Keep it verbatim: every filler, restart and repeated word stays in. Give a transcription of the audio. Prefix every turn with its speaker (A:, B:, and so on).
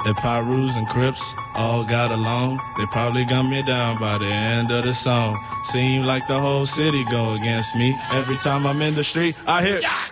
A: If Pyrus and Crips all got along, they probably gun me down by the end of the song. Seem like the whole city go against me. Every time I'm in the street, I hear...